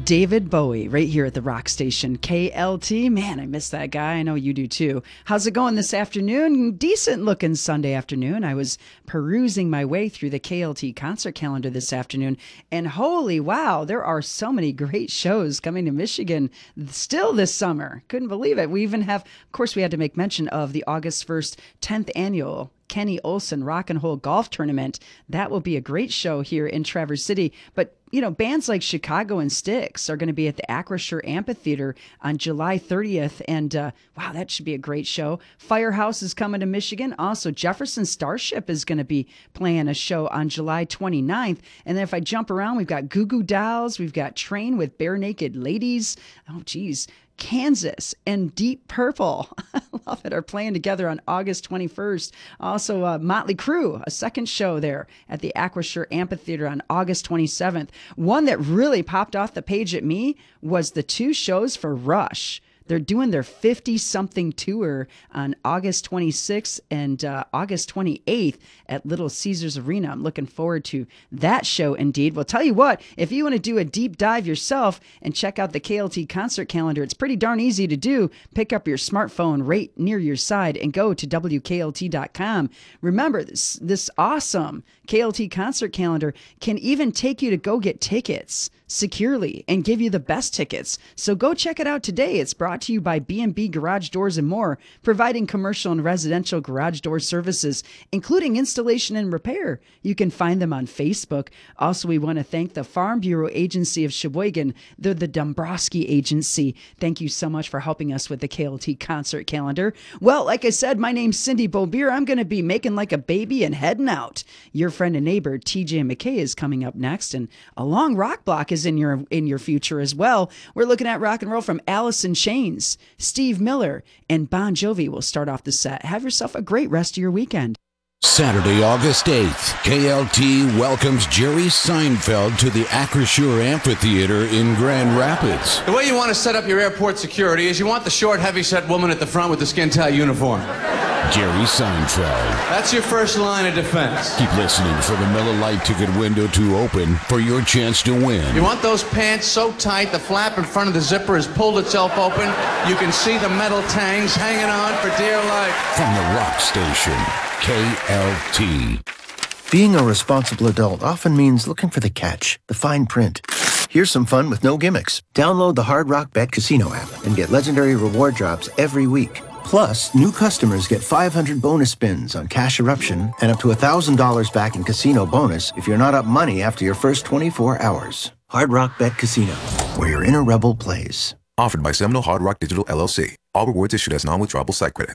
David Bowie right here at the rock station KLT. Man, I miss that guy. I know you do too. How's it going this afternoon? Decent looking Sunday afternoon. I was perusing my way through the KLT concert calendar this afternoon, and holy wow, there are so many great shows coming to Michigan still this summer. Couldn't believe it. We even have, of course, we had to make mention of the August 1st 10th annual Kenny Olson Rock and Roll Golf Tournament. That will be a great show here in Traverse City. But, you know, bands like Chicago and Styx are going to be at the Acrisure Amphitheater on July 30th. And, wow, that should be a great show. Firehouse is coming to Michigan. Also, Jefferson Starship is going to be playing a show on July 29th. And then if I jump around, we've got Goo Goo Dolls. We've got Train with Bare Naked Ladies. Oh, geez. Kansas and Deep Purple, I love it, are playing together on August 21st. Also, Motley Crue, a second show there at the Acrisure Amphitheater on August 27th. One that really popped off the page at me was the two shows for Rush. They're doing their 50-something tour on August 26th and August 28th at Little Caesars Arena. I'm looking forward to that show indeed. Well, tell you what, if you want to do a deep dive yourself and check out the KLT concert calendar, it's pretty darn easy to do. Pick up your smartphone right near your side and go to WKLT.com. Remember, this awesome KLT concert calendar can even take you to go get tickets securely and give you the best tickets. So go check it out today. It's brought to you by B&B Garage Doors and More, providing commercial and residential garage door services, including installation and repair. You can find them on Facebook. Also, we want to thank the Farm Bureau Agency of Sheboygan. They're the Dombrowski Agency. Thank you so much for helping us with the KLT concert calendar. Well, like I said, my name's Cindy Beaubier. I'm going to be making like a baby and heading out. Your friend and neighbor, TJ McKay, is coming up next, and a long rock block is in your future as well. We're looking at rock and roll from Alice in Chains, Steve Miller, and Bon Jovi will start off the set. Have yourself a great rest of your weekend. Saturday, August 8th, KLT welcomes Jerry Seinfeld to the Acrisure Amphitheater in Grand Rapids. The way you want to set up your airport security is you want the short, heavy-set woman at the front with the skin-tight uniform. Jerry Seinfeld. That's your first line of defense. Keep listening for the Miller Lite ticket window to open for your chance to win. You want those pants so tight the flap in front of the zipper has pulled itself open. You can see the metal tangs hanging on for dear life. From the rock station, KLT. Being a responsible adult often means looking for the catch, the fine print. Here's some fun with no gimmicks. Download the Hard Rock Bet Casino app and get legendary reward drops every week. Plus, new customers get 500 bonus spins on Cash Eruption and up to $1,000 back in casino bonus if you're not up money after your first 24 hours. Hard Rock Bet Casino, where your inner rebel plays. Offered by Seminole Hard Rock Digital LLC. All rewards issued as non-withdrawable site credit.